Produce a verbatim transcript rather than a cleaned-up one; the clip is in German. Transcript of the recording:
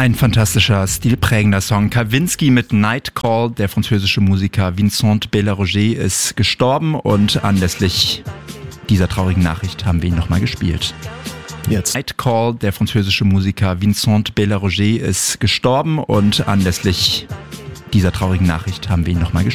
Ein fantastischer, stilprägender Song. Kavinsky mit Nightcall. Der französische Musiker Vincent Bellaroger ist gestorben und anlässlich dieser traurigen Nachricht haben wir ihn nochmal gespielt. Jetzt. Nightcall. Der französische Musiker Vincent Bellaroger ist gestorben und anlässlich dieser traurigen Nachricht haben wir ihn nochmal gespielt.